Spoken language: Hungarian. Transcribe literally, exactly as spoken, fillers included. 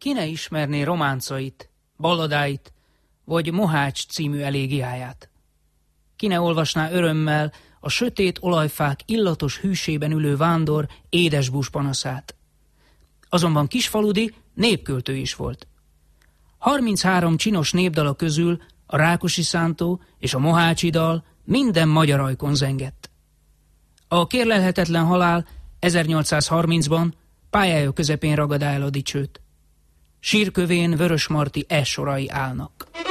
Ki ne ismerné románcait, balladáit, vagy Mohács című elégiáját? Ki ne olvasná örömmel a sötét olajfák illatos hűsében ülő vándor édesbús panaszát? Azonban Kisfaludi népköltő is volt. harminchárom csinos népdala közül a Rákosi szántó és a mohácsi dal minden magyar ajkon zengett. A kérlelhetetlen halál ezernyolcszázharmincban pályája közepén ragadá el a dicsőt. Sírkövén vörösmarty E sorai állnak.